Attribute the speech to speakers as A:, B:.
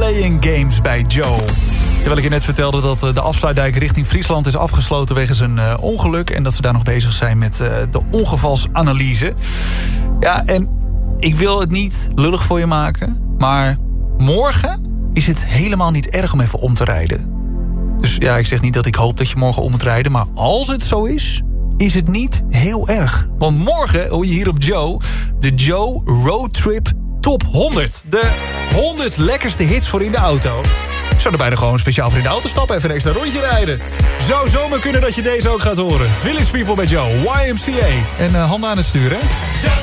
A: Slaying Games bij Joe. Terwijl ik je net vertelde dat de afsluitdijk richting Friesland is afgesloten wegens een ongeluk. En dat ze daar nog bezig zijn met de ongevalsanalyse. Ja, en ik wil het niet lullig voor je maken. Maar morgen is het helemaal niet erg om even om te rijden. Dus ja, ik zeg niet dat ik hoop dat je morgen om moet rijden. Maar als het zo is het niet heel erg. Want morgen hoor je hier op Joe de Joe Road Trip Top 100. De 100 lekkerste hits voor in de auto. Ik zou erbij gewoon speciaal voor in de auto stappen. Even een extra rondje rijden. Zou zomaar kunnen dat je deze ook gaat horen. Village People bij Joe, YMCA. En handen aan het sturen.